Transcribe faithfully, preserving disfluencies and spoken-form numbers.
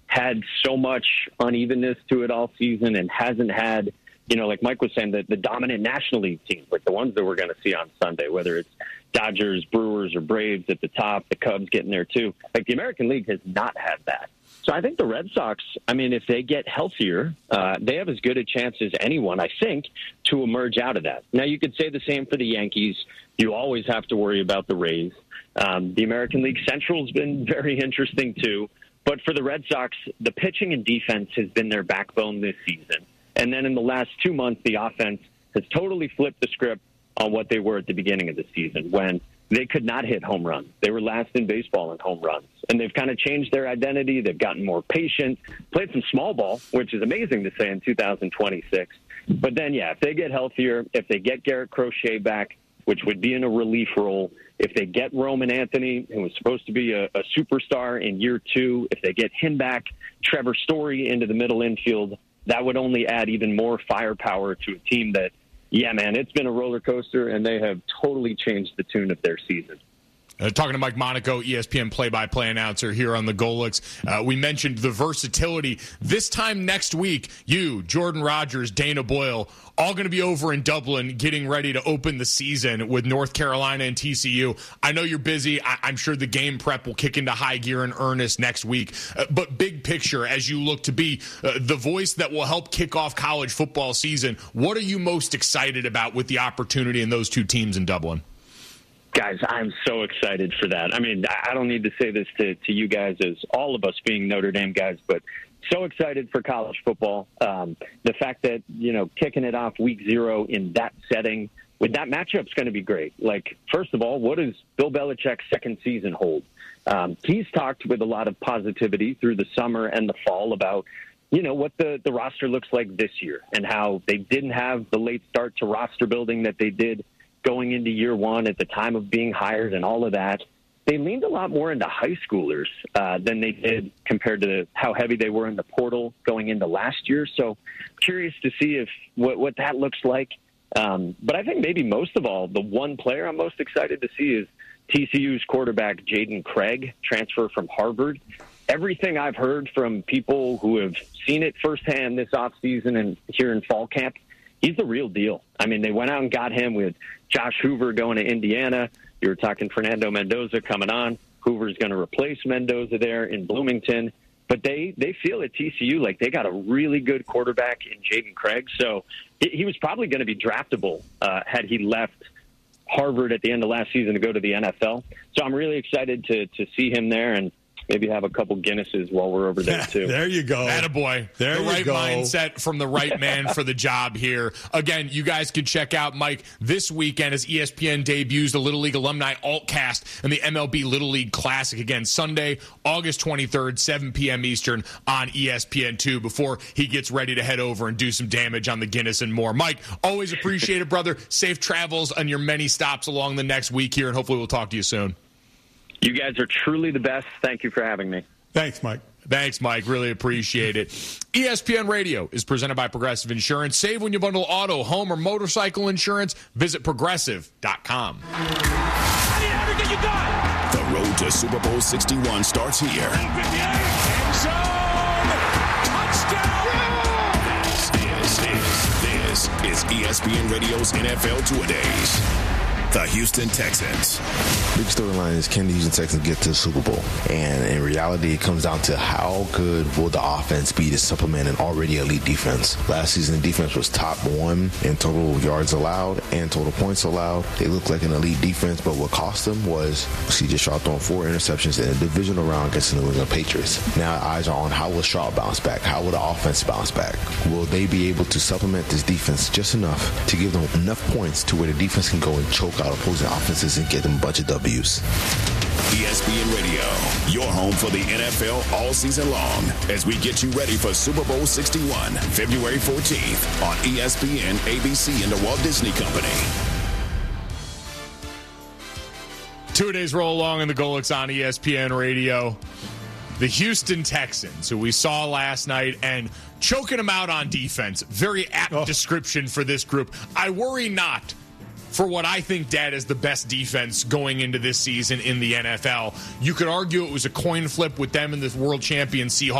had so much unevenness to it all season and hasn't had, you know, like Mike was saying, the, the dominant National League teams, like the ones that we're going to see on Sunday, whether it's Dodgers, Brewers, or Braves at the top, the Cubs getting there too. Like the American League has not had that. So I think the Red Sox, I mean, if they get healthier, uh, they have as good a chance as anyone, I think, to emerge out of that. Now, you could say the same for the Yankees. You always have to worry about the Rays. Um, the American League Central has been very interesting too. But for the Red Sox, the pitching and defense has been their backbone this season. And then in the last two months, the offense has totally flipped the script on what they were at the beginning of the season when they could not hit home runs. They were last in baseball in home runs. And they've kind of changed their identity. They've gotten more patient, played some small ball, which is amazing to say in two thousand twenty-six. But then, yeah, if they get healthier, if they get Garrett Crochet back, which would be in a relief role, if they get Roman Anthony, who was supposed to be a, a superstar in year two, if they get him back, Trevor Story into the middle infield, that would only add even more firepower to a team that, yeah, man, it's been a roller coaster, and they have totally changed the tune of their season. Uh, talking to Mike Monaco, E S P N play-by-play announcer here on the Golix. Uh, we mentioned the versatility. This time next week, you, Jordan Rogers, Dana Boyle, all going to be over in Dublin getting ready to open the season with North Carolina and T C U. I know you're busy. I- I'm sure the game prep will kick into high gear in earnest next week. Uh, but big picture, as you look to be uh, the voice that will help kick off college football season, what are you most excited about with the opportunity in those two teams in Dublin? Guys, I'm so excited for that. I mean, I don't need to say this to, to you guys as all of us being Notre Dame guys, but so excited for college football. Um, the fact that, you know, kicking it off week zero in that setting with that matchup's going to be great. Like, first of all, what does Bill Belichick's second season hold? Um, he's talked with a lot of positivity through the summer and the fall about, you know, what the, the roster looks like this year and how they didn't have the late start to roster building that they did going into year one at the time of being hired and all of that. They leaned a lot more into high schoolers uh, than they did compared to how heavy they were in the portal going into last year. So curious to see if what, what that looks like. Um, but I think maybe most of all, the one player I'm most excited to see is T C U's quarterback, Jaden Craig, transfer from Harvard. Everything I've heard from people who have seen it firsthand this offseason and here in fall camp, he's the real deal. I mean, they went out and got him with Josh Hoover going to Indiana. You were talking Fernando Mendoza coming on. Hoover's going to replace Mendoza there in Bloomington. But they, they feel at T C U like they got a really good quarterback in Jaden Craig. So he, he was probably going to be draftable uh, had he left Harvard at the end of last season to go to the N F L. So I'm really excited to to see him there and maybe have a couple Guinnesses while we're over there, too. There you go. Attaboy. There the you right go. mindset from the right man for the job here. Again, you guys can check out Mike this weekend as E S P N debuts the Little League Alumni Altcast and the M L B Little League Classic. Again, Sunday, August twenty-third, seven p.m. Eastern on E S P N two before he gets ready to head over and do some damage on the Guinness and more. Mike, always appreciate it, brother. Safe travels on your many stops along the next week here, and hopefully we'll talk to you soon. You guys are truly the best. Thank you for having me. Thanks, Mike. Thanks, Mike. Really appreciate it. E S P N Radio is presented by Progressive Insurance. Save when you bundle auto, home, or motorcycle insurance. Visit progressive dot com. I need everything you got. The road to Super Bowl sixty-one starts here. End zone. Touchdown. This is, this is E S P N Radio's N F L Two-A-Days. The Houston Texans. Big storyline is, can the Houston Texans get to the Super Bowl? And in reality, it comes down to how good will the offense be to supplement an already elite defense. Last season, the defense was top one in total yards allowed and total points allowed. They looked like an elite defense, but what cost them was C J Stroud throwing four interceptions in a divisional round against the New England Patriots. Now eyes are on how will Stroud bounce back? How will the offense bounce back? Will they be able to supplement this defense just enough to give them enough points to where the defense can go and choke out opposing offenses and get them a bunch of W's? E S P N Radio, your home for the N F L all season long as we get you ready for Super Bowl sixty-one, February fourteenth on E S P N, A B C, and the Walt Disney Company. Two days roll along in the Golix on E S P N Radio. The Houston Texans, who we saw last night, and choking them out on defense. Very apt oh. description for this group. I worry not for what I think, Dad, is the best defense going into this season in the N F L. You could argue it was a coin flip with them and the world champion Seahawks.